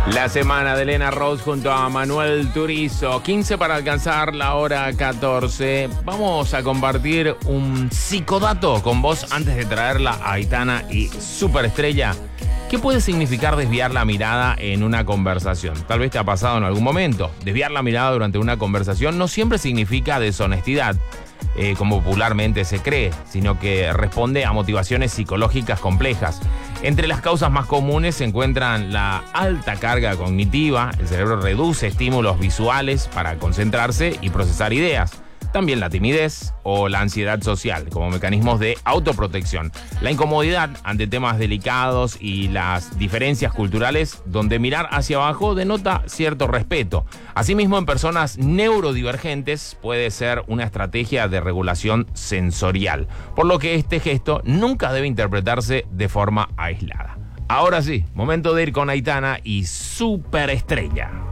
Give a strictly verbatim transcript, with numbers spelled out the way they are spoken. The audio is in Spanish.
La semana de Elena Rose junto a Manuel Turizo, quince para alcanzar la hora catorce. Vamos a compartir un psicodato con vos antes de traerla a Aitana y Superestrella. ¿Qué puede significar desviar la mirada en una conversación? Tal vez te ha pasado en algún momento. Desviar la mirada durante una conversación no siempre significa deshonestidad, eh, como popularmente se cree, sino que responde a motivaciones psicológicas complejas. Entre las causas más comunes se encuentran la alta carga cognitiva, el cerebro reduce estímulos visuales para concentrarse y procesar ideas. También la timidez o la ansiedad social como mecanismos de autoprotección. La incomodidad ante temas delicados y las diferencias culturales donde mirar hacia abajo denota cierto respeto. Asimismo, en personas neurodivergentes puede ser una estrategia de regulación sensorial, por lo que este gesto nunca debe interpretarse de forma aislada. Ahora sí, momento de ir con Aitana y Superestrella.